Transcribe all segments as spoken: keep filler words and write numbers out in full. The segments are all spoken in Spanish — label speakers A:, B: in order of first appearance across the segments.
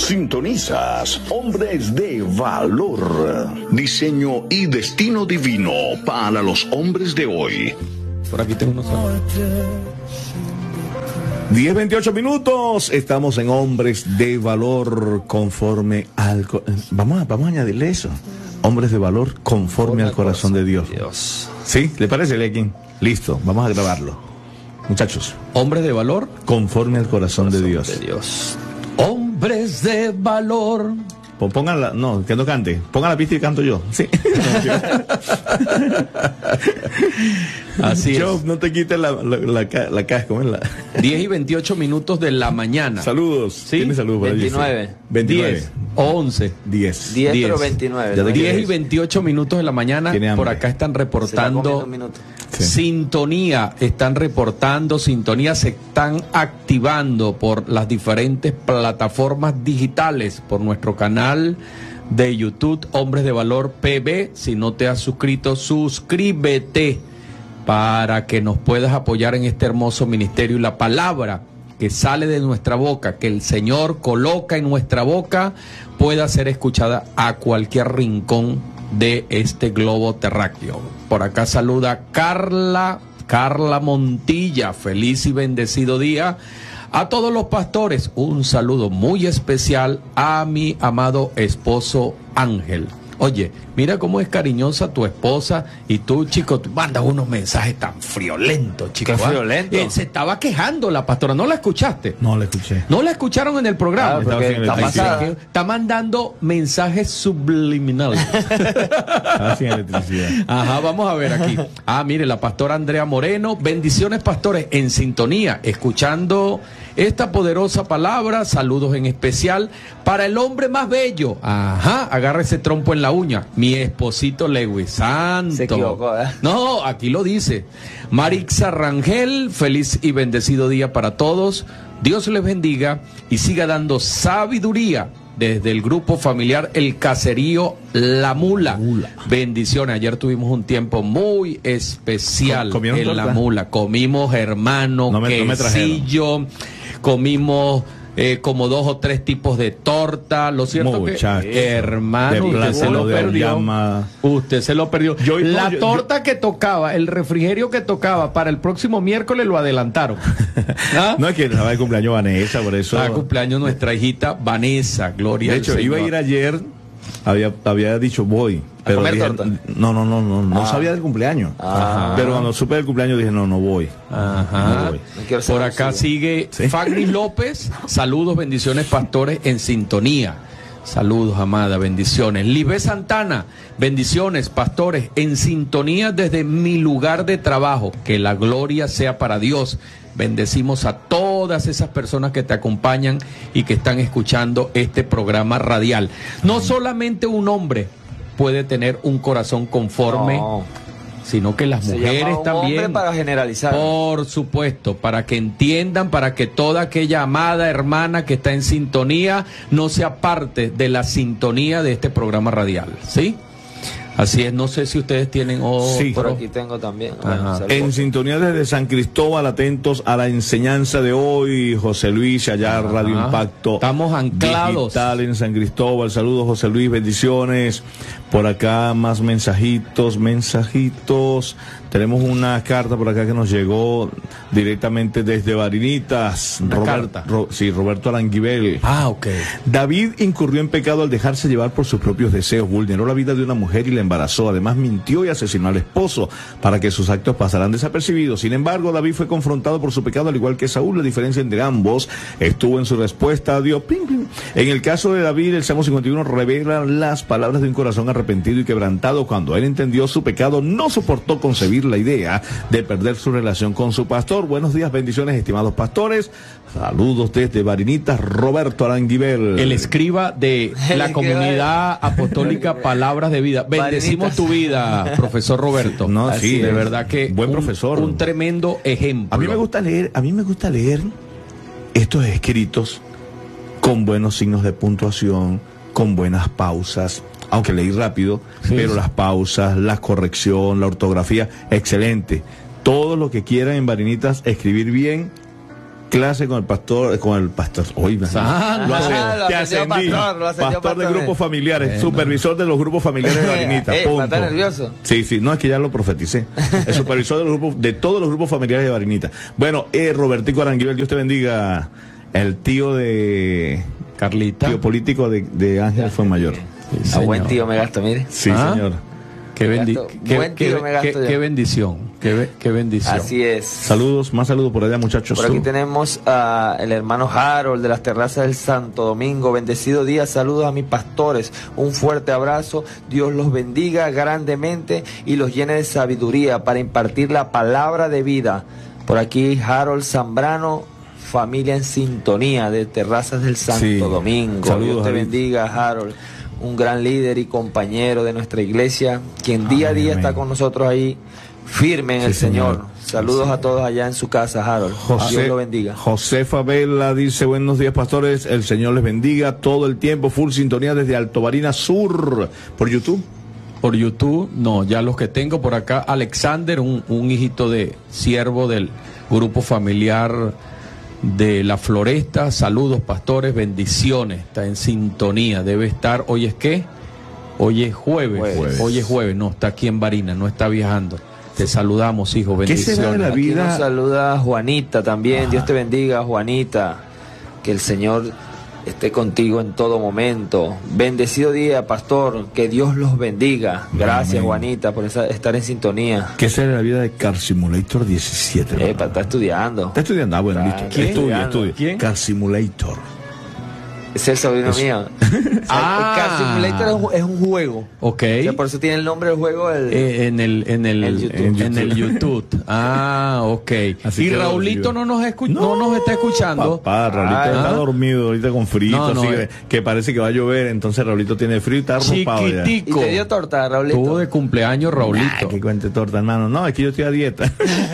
A: Sintonizas Hombres de Valor. Diseño y destino divino para los hombres de hoy.
B: Por aquí tengo unos
C: diez veintiocho minutos, estamos en Hombres de Valor conforme al... Vamos a, vamos a añadirle eso. Hombres de Valor conforme al corazón de Dios.
B: Dios.
C: ¿Sí? ¿Le parece, Lekin? Listo, vamos a grabarlo. Muchachos.
B: Hombres de Valor
C: conforme al corazón, corazón de Dios.
B: De Dios. Hombres de Valor.
C: Pues pónganla, no, que no cante. Pongan la pista y canto yo. Sí.
B: Así
C: yo,
B: es.
C: No te quites la, la, la, la caja, ¿cómo es la?
B: diez y veintiocho minutos de la mañana.
C: Saludos.
B: ¿Sí?
C: ¿Tienes saludos para
D: veintinueve.
C: allí? veintinueve.
B: diez o once.
C: diez.
D: diez, pero veintinueve.
B: diez y veintiocho minutos de la mañana. Por acá están reportando sí. Sintonía. Están reportando sintonía. Se están activando por las diferentes plataformas digitales, por nuestro canal de YouTube, Hombres de Valor P B. Si no te has suscrito, suscríbete para que nos puedas apoyar en este hermoso ministerio. Y la palabra que sale de nuestra boca, que el Señor coloca en nuestra boca, pueda ser escuchada a cualquier rincón de este globo terráqueo. Por acá saluda Carla, Carla Montilla. Feliz y bendecido día a todos los pastores. Un saludo muy especial a mi amado esposo Ángel. Oye, mira cómo es cariñosa tu esposa y tú, chico, tú mandas unos mensajes tan friolentos, chico.
D: ¿Qué friolento?
B: Eh, se estaba quejando la pastora, ¿no la escuchaste?
C: No la escuché.
B: ¿No la escucharon en el programa?
D: Claro, porque
B: está,
D: está,
B: está mandando mensajes subliminales.
C: Está sin electricidad.
B: Ajá, vamos a ver aquí. Ah, mire, la pastora Andrea Moreno. Bendiciones, pastores, en sintonía, escuchando esta poderosa palabra. Saludos en especial para el hombre más bello. Ajá, agarra ese trompo en la uña. Mi esposito Lewis. Santo.
D: Se equivocó, ¿eh?
B: No, aquí lo dice. Marixa Rangel, feliz y bendecido día para todos. Dios les bendiga y siga dando sabiduría desde el grupo familiar El Caserío La Mula. Mula. Bendiciones. Ayer tuvimos un tiempo muy especial en torta? La Mula. Comimos, hermano, no me, quesillo, no comimos eh, como dos o tres tipos de torta. Lo cierto Muchacho. que, hermano, usted se lo perdió. Llama. Usted se lo perdió. Yo, la no, yo, torta yo, que tocaba, el refrigerio que tocaba para el próximo miércoles lo adelantaron. ¿Ah?
C: No es que estaba de cumpleaños Vanessa, por eso.
B: Estaba de cumpleaños nuestra hijita Vanessa, gloria
C: de hecho,
B: al Señor.
C: iba a ir ayer, había, había dicho voy. Pero dije, no, no, no, no, no ah. sabía del cumpleaños. Ajá. Pero cuando supe del cumpleaños dije, no, no voy.
B: Ajá. No voy. Por acá sigue ¿Sí? Fagnis López. Saludos, bendiciones, pastores en sintonía. Saludos, amada, bendiciones. Libé Santana, bendiciones, pastores en sintonía desde mi lugar de trabajo. Que la gloria sea para Dios. Bendecimos a todas esas personas que te acompañan y que están escuchando este programa radial. No solamente un hombre puede tener un corazón conforme, no, sino que las
D: Se
B: mujeres
D: un
B: también.
D: Hombre para generalizar.
B: Por supuesto, para que entiendan, para que toda aquella amada hermana que está en sintonía no sea parte de la sintonía de este programa radial, ¿sí? Así es, no sé si ustedes tienen otro.
D: Sí, por aquí tengo también. Bueno,
C: en sintonía desde San Cristóbal, atentos a la enseñanza de hoy, José Luis, allá Ajá. Radio Impacto.
B: Estamos anclados.
C: Digital en San Cristóbal. Saludos, José Luis, bendiciones. Por acá más mensajitos, mensajitos. Tenemos una carta por acá que nos llegó directamente desde Barinitas. Robert, Ro, sí, Roberto Aranguibel.
B: Ah, ok.
C: David incurrió en pecado al dejarse llevar por sus propios deseos, vulneró la vida de una mujer y la embarazó. Además, mintió y asesinó al esposo para que sus actos pasaran desapercibidos. Sin embargo, David fue confrontado por su pecado, al igual que Saúl. La diferencia entre ambos estuvo en su respuesta a Dios. Ping, ping. En el caso de David, el Salmo cincuenta y uno revela las palabras de un corazón arrepentido y quebrantado. Cuando él entendió su pecado, no soportó concebir la idea de perder su relación con su pastor. Buenos días, bendiciones, estimados pastores. Saludos desde Barinitas, Roberto Aranguibel.
B: El escriba de la comunidad apostólica Palabras de Vida. Bendecimos tu vida, profesor Roberto.
C: No,
B: Así
C: sí,
B: de verdad que
C: buen
B: un,
C: profesor.
B: Un tremendo ejemplo.
C: A mí me gusta leer, a mí me gusta leer estos escritos con buenos signos de puntuación, con buenas pausas. Aunque leí rápido, sí, pero sí. Las pausas, la corrección, la ortografía, excelente. Todo lo que quieran en Barinitas, escribir bien, clase con el pastor, con el pastor, oiga,
B: Ah,
C: lo hace,
D: Ah, lo
C: te
D: ascendió
C: ascendí,
D: pastor, lo ascendió
C: pastor de
D: pastor.
C: grupos familiares,
B: Bueno.
C: supervisor de los grupos familiares de Barinita,
D: Eh,
C: punto.
D: ¿está nervioso?
C: Sí, sí, no, es que ya lo profeticé. El supervisor de los grupos, de todos los grupos familiares de Barinita. Bueno, eh, Robertico Aranguibel, Dios te bendiga, el tío de
B: Carlita.
C: tío político de, de Ángel Fuenmayor.
B: Sí,
D: A buen
B: señor.
D: tío me gasto, mire.
C: Sí,
B: Ah.
C: señor.
B: Qué, bendi-
D: gasto-
B: qué-
D: buen
B: qué-
D: tío me gasto
B: qué-
D: yo.
B: qué bendición. Qué, be- qué bendición.
D: Así es.
C: Saludos, más saludos por allá, muchachos.
D: Por aquí
C: Tú.
D: tenemos al hermano Harold de las terrazas del Santo Domingo. Bendecido día, saludos a mis pastores. Un fuerte abrazo. Dios los bendiga grandemente y los llene de sabiduría para impartir la palabra de vida. Por aquí Harold Zambrano, familia en sintonía de terrazas del Santo
C: Sí.
D: Domingo.
C: Saludos,
D: Dios te
C: David.
D: bendiga, Harold. Un gran líder y compañero de nuestra iglesia, quien día a día
C: Amén.
D: está con nosotros ahí firme en
C: Sí,
D: el Señor.
C: señor.
D: Saludos a todos allá en su casa, Harold. Dios lo bendiga.
C: Josefa Vela dice, buenos días, pastores, el Señor les bendiga todo el tiempo, full sintonía desde Alto Barina Sur, por YouTube.
B: Por YouTube, no, ya los que tengo por acá, Alexander, un, un hijito de siervo del grupo familiar de La Floresta. Saludos, pastores, bendiciones, está en sintonía, debe estar, ¿hoy es qué? Hoy es jueves,
D: Jueves.
B: hoy es jueves, no, está aquí en Barina, no está viajando. Te saludamos, hijo,
C: ¿Qué será de la
B: bendiciones.
D: Aquí
C: vida?
D: nos saluda Juanita también.
C: Ajá.
D: Dios te bendiga, Juanita. Que el Señor esté contigo en todo momento. Bendecido día, pastor. Que Dios los bendiga. Gracias,
C: Amén.
D: Juanita, por esa- estar en sintonía.
C: ¿Qué será de la vida de Car Simulator diecisiete? hermano?
D: Epa, está estudiando.
C: ¿Está estudiando? Ah, bueno,
D: Claro,
C: listo.
D: ¿quién?
C: Estudia,
D: Estudiando.
C: estudia.
B: ¿Quién?
C: Car Simulator.
D: Es el sobrino mío.
B: Ah.
D: El Car Simulator es un- es un juego.
B: Ok.
D: O sea, por eso tiene el nombre del juego. El...
B: Eh, en el en el
D: En YouTube.
B: en, en el YouTube. Ah, ok.
C: Así
B: Y
C: que
B: Raulito
C: dormido.
B: no nos escu- no, nos está escuchando.
C: Papá, Raulito
D: Ah,
C: está
B: ¿ah?
C: dormido ahorita con frío,
B: No, no,
C: así
B: eh.
C: que, que parece que va a llover, entonces Raulito tiene frío y está arropado ya.
D: ¿Y
B: Chiquitico.
D: te dio torta, Raulito?
B: Tuvo de cumpleaños Raulito.
C: Nah, que cuente torta, hermano. No, es que yo estoy a dieta.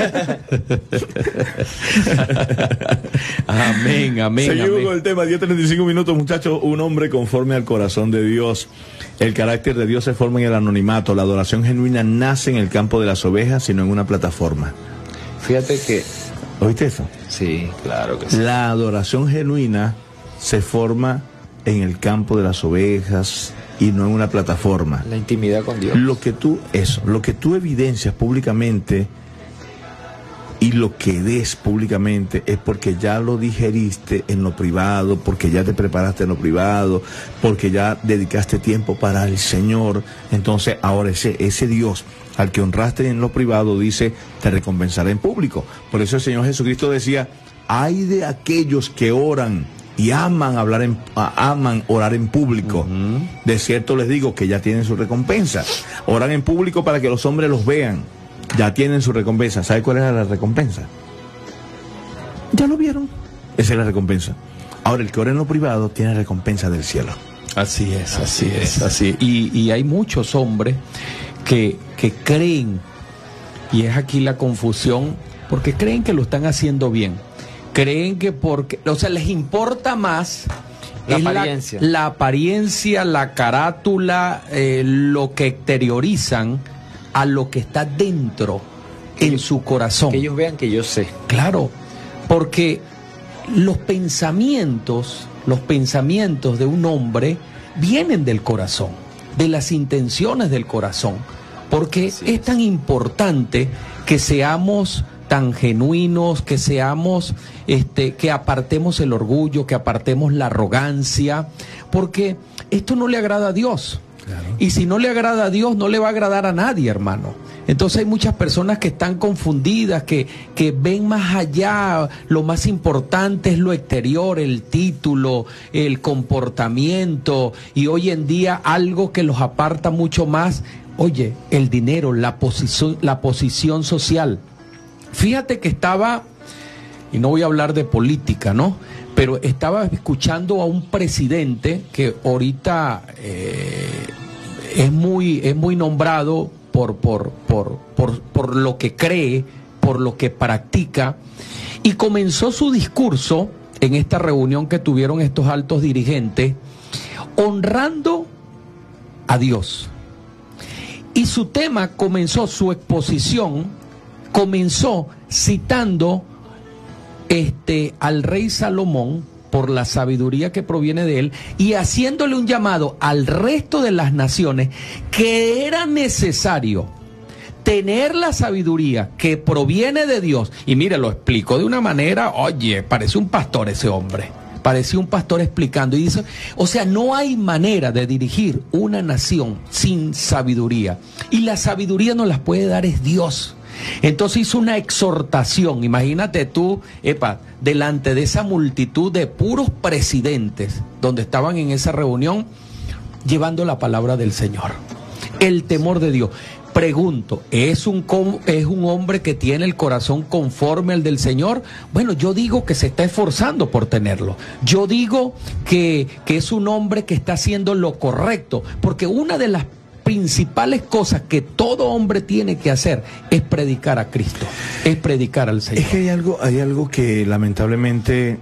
B: Amén, amén,
C: Seguimos
B: amén.
C: con el tema, diez treinta y cinco minutos, muchachos. Un hombre conforme al corazón de Dios. El carácter de Dios se forma en el anonimato. La adoración genuina nace en el campo de las ovejas, sino en una plataforma.
D: Fíjate que...
C: ¿Oíste eso?
D: Sí, claro que sí.
C: La adoración genuina se forma en el campo de las ovejas y no en una plataforma.
D: La intimidad con Dios.
C: Lo que tú, eso, lo que tú evidencias públicamente y lo que des públicamente es porque ya lo digeriste en lo privado, porque ya te preparaste en lo privado, porque ya dedicaste tiempo para el Señor. Entonces ahora ese, ese Dios al que honraste en lo privado dice, te recompensará en público. Por eso el Señor Jesucristo decía, ay de aquellos que oran y aman hablar en, a- aman orar en público.
B: Ujú.
C: De cierto les digo que ya tienen su recompensa. Oran en público para que los hombres los vean. Ya tienen su recompensa. ¿Sabe cuál era la recompensa? Ya lo vieron. Esa es la recompensa. Ahora, el que ora en lo privado tiene recompensa del cielo.
B: Así es, así es, así. Y, y hay muchos hombres que, que creen, y es aquí la confusión, porque creen que lo están haciendo bien. Creen que porque, o sea, les importa más
D: La
B: es
D: apariencia.
B: la, apariencia, la carátula, eh, lo que exteriorizan a lo que está dentro en
D: ellos-
B: su corazón.
D: Que ellos vean que yo sé.
B: Claro, porque los pensamientos, los pensamientos de un hombre vienen del corazón, de las intenciones del corazón, porque
D: Así
B: es
D: es.
B: tan importante que seamos tan genuinos, que seamos, este, que apartemos el orgullo, que apartemos la arrogancia, porque esto no le agrada a Dios. Y si no le agrada a Dios, no le va a agradar a nadie, hermano. Entonces hay muchas personas que están confundidas, que, que ven más allá. Lo más importante es lo exterior, el título, el comportamiento. Y hoy en día algo que los aparta mucho más, oye, el dinero, la posición, la posición social. Fíjate que estaba, y no voy a hablar de política, ¿no? Pero estaba escuchando a un presidente que ahorita eh, es muy es muy nombrado por, por, por, por, por lo que cree, por lo que practica, y comenzó su discurso en esta reunión que tuvieron estos altos dirigentes, honrando a Dios. Y su tema comenzó, su exposición comenzó citando este, al rey Salomón por la sabiduría que proviene de él y haciéndole un llamado al resto de las naciones que era necesario tener la sabiduría que proviene de Dios. Y mire, lo explicó de una manera, oye, parece un pastor ese hombre. Parecía un pastor explicando y dice, o sea, no hay manera de dirigir una nación sin sabiduría. Y la sabiduría nos la puede dar es Dios. Entonces hizo una exhortación. Imagínate tú, epa, delante de esa multitud de puros presidentes, donde estaban en esa reunión, llevando la palabra del Señor. El temor de Dios. Pregunto, ¿es un, ¿es un hombre que tiene el corazón conforme al del Señor? Bueno, yo digo que se está esforzando por tenerlo. Yo digo que, que es un hombre que está haciendo lo correcto, porque una de las principales cosas que todo hombre tiene que hacer es predicar a Cristo, es predicar al Señor.
C: Es que hay algo, hay algo que lamentablemente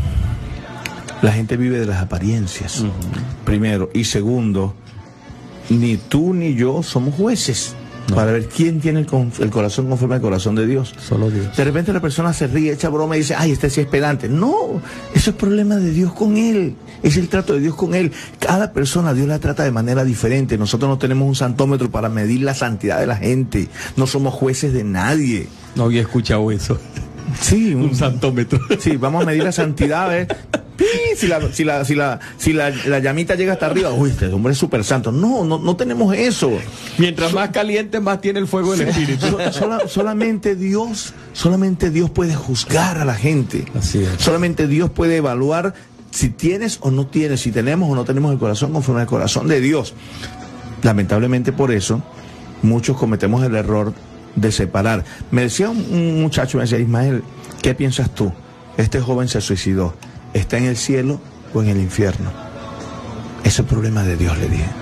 C: la gente vive de las apariencias, uh-huh. Primero, y segundo, ni tú ni yo somos jueces. No. Para ver quién tiene el, el corazón conforme al corazón de Dios.
B: Solo Dios.
C: De repente la persona se ríe, echa broma y dice, ay, este sí es pedante. No, eso es problema de Dios con él. Es el trato de Dios con él. Cada persona Dios la trata de manera diferente. Nosotros no tenemos un santómetro para medir la santidad de la gente. No somos jueces de nadie.
B: No había escuchado eso.
C: Sí,
B: un, un santómetro.
C: Sí, vamos a medir la santidad, ¿eh? Si la, si la, si la, si la, la llamita llega hasta arriba, uy, este hombre es súper santo. No, no, no tenemos eso.
B: Mientras más caliente, más tiene el fuego del Espíritu.
C: Sola, solamente Dios, solamente Dios puede juzgar a la gente.
B: Así es.
C: Solamente Dios puede evaluar si tienes o no tienes, si tenemos o no tenemos el corazón conforme al corazón de Dios. Lamentablemente por eso, muchos cometemos el error de separar. Me decía un, un muchacho, me decía, Ismael, ¿qué piensas tú? Este joven se suicidó. ¿Está en el cielo o en el infierno? Ese es el problema de Dios, le dije.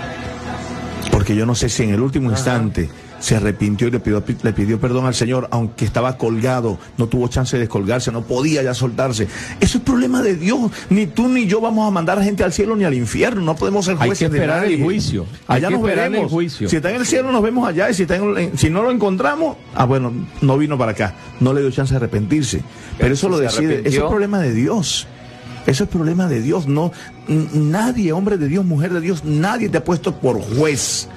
C: Porque yo no sé si en el último Ajá. instante se arrepintió y le pidió, le pidió perdón al Señor, aunque estaba colgado, no tuvo chance de descolgarse, no podía ya soltarse. Eso es el problema de Dios. Ni tú ni yo vamos a mandar a gente al cielo ni al infierno. No podemos ser jueces.
B: Hay que esperar
C: de nadie.
B: el juicio.
C: Allá
B: Hay que
C: nos
B: esperar
C: veremos.
B: el juicio.
C: Si está en el cielo nos vemos allá, y si, está en, si no lo encontramos, ah bueno, no vino para acá, no le dio chance de arrepentirse. Pero, Pero eso si lo decide, eso es el problema de Dios. Eso es problema de Dios. No, nadie, hombre de Dios, mujer de Dios, nadie te ha puesto por juez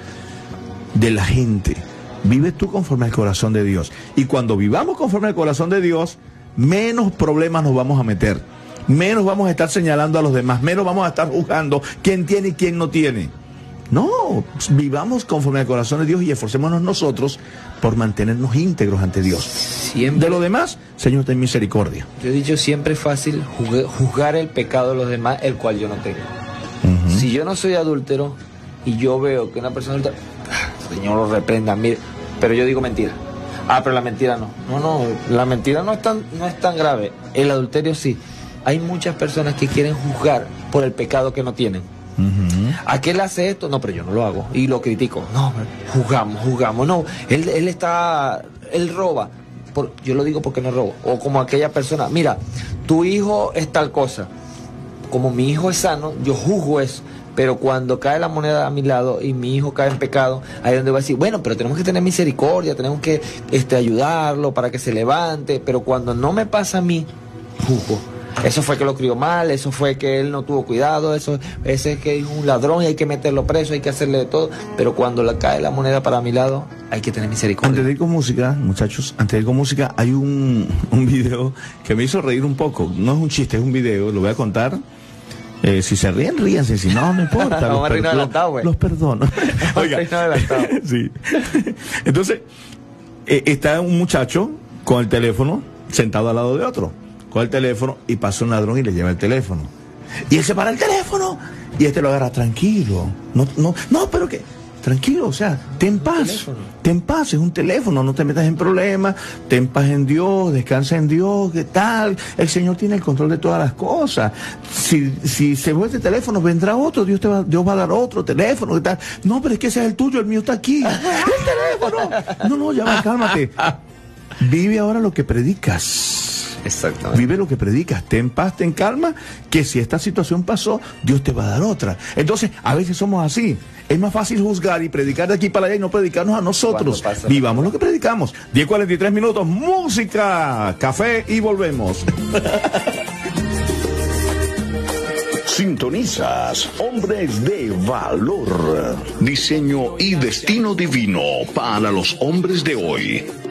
C: de la gente. Vive tú conforme al corazón de Dios. Y cuando vivamos conforme al corazón de Dios, menos problemas nos vamos a meter. Menos vamos a estar señalando a los demás. Menos vamos a estar juzgando quién tiene y quién no tiene. No, vivamos conforme al corazón de Dios y esforcémonos nosotros por mantenernos íntegros ante Dios.
D: Siempre,
C: de lo demás, Señor, ten misericordia.
D: Yo he dicho, siempre es fácil juzgar el pecado de los demás, el cual yo no tengo. Uh-huh. Si yo no soy adúltero y yo veo que una persona adúltera, Señor, lo reprenda, mire, pero yo digo mentira. Ah, pero la mentira no. No, no, la mentira no es tan, no es tan grave. El adulterio sí. Hay muchas personas que quieren juzgar por el pecado que no tienen. Uh-huh. Aquel hace esto, no, pero yo no lo hago y lo critico. No, juzgamos, juzgamos. No, él, él está, él roba. Por, yo lo digo porque no robo. O como aquella persona, mira, tu hijo es tal cosa. Como mi hijo es sano, yo juzgo eso. Pero cuando cae la moneda a mi lado y mi hijo cae en pecado, ahí es donde voy a decir, bueno, pero tenemos que tener misericordia, tenemos que este, ayudarlo para que se levante. Pero cuando no me pasa a mí, juzgo. Eso fue que lo crió mal, eso fue que él no tuvo cuidado, eso ese es que es un ladrón y hay que meterlo preso, hay que hacerle de todo. Pero cuando le cae la moneda para mi lado, hay que tener misericordia.
C: Antes de ir con música, muchachos, antes de ir con música, hay un, un video que me hizo reír un poco. No es un chiste, es un video, lo voy a contar. Eh, si se ríen, ríanse, si no, no importa.
D: Vamos
C: los,
D: a reír adelantado, güey.
C: Los perdono. Oiga. Sí. Entonces, eh, está un muchacho con el teléfono sentado al lado de otro. Con el teléfono y pasa un ladrón y le lleva el teléfono. Y él se para el teléfono y este lo agarra tranquilo. No, no, no, pero que tranquilo, o sea, ten paz. Ten paz, es un teléfono, no te metas en problemas, ten paz en Dios, descansa en Dios, ¿qué tal? El Señor tiene el control de todas las cosas. Si, si se vuelve este teléfono, vendrá otro, Dios te va, Dios va a dar otro teléfono, ¿qué tal? No, pero es que ese es el tuyo, el mío está aquí. ¡El teléfono! No, no, ya va, cálmate. Vive ahora lo que predicas.
D: Exactamente.
C: Vive lo que predicas, ten paz, ten calma, que si esta situación pasó, Dios te va a dar otra. Entonces, a veces somos así. Es más fácil juzgar y predicar de aquí para allá y no predicarnos a nosotros. Vivamos lo que predicamos. diez cuarenta y tres minutos, música, café y volvemos.
A: Sintonizas Hombres de Valor, diseño y destino divino para los hombres de hoy.